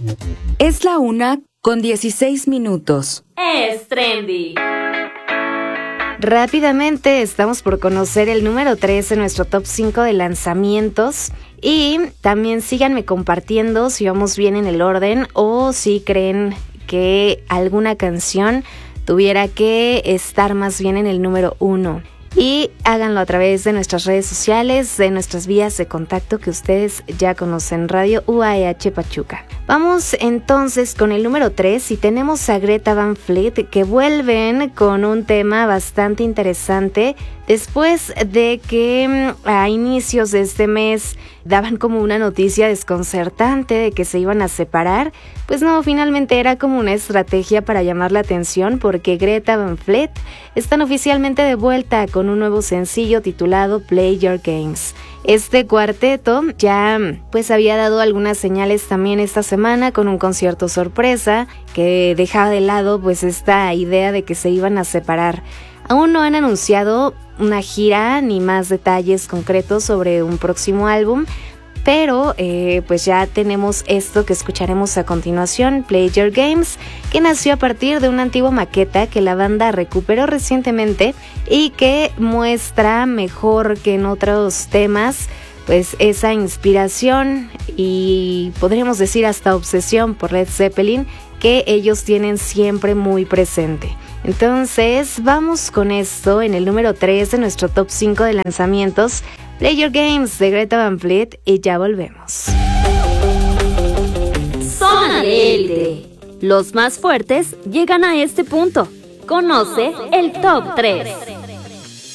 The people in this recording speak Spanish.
Es la 1:16. Es trendy. Rápidamente estamos por conocer el número 3 en nuestro top 5 de lanzamientos. Y también síganme compartiendo si vamos bien en el orden o si creen que alguna canción tuviera que estar más bien en el número 1. Y háganlo a través de nuestras redes sociales, de nuestras vías de contacto que ustedes ya conocen, Radio UAEH Pachuca. Vamos entonces con el número 3 y tenemos a Greta Van Fleet, que vuelven con un tema bastante interesante después de que a inicios de este mes daban como una noticia desconcertante de que se iban a separar. Pues no, finalmente era como una estrategia para llamar la atención, porque Greta Van Fleet están oficialmente de vuelta con un nuevo sencillo titulado Play Your Games. Este cuarteto ya pues había dado algunas señales también esta semana con un concierto sorpresa que dejaba de lado pues esta idea de que se iban a separar. Aún no han anunciado una gira ni más detalles concretos sobre un próximo álbum, pero pues ya tenemos esto que escucharemos a continuación, Play Your Games, que nació a partir de una antigua maqueta que la banda recuperó recientemente y que muestra mejor que en otros temas pues esa inspiración y podríamos decir hasta obsesión por Led Zeppelin que ellos tienen siempre muy presente. Entonces vamos con esto en el número 3 de nuestro top 5 de lanzamientos, Play Your Games de Greta Van Fleet, y ya volvemos. Zona de élite. Los más fuertes llegan a este punto. Conoce el top 3.